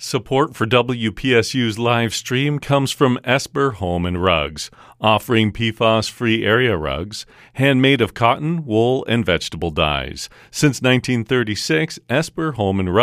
Support for WPSU's live stream comes from Esper Home and Rugs, offering PFAS-free area rugs, handmade of cotton, wool, and vegetable dyes. Since 1936, Esper Home and Rugs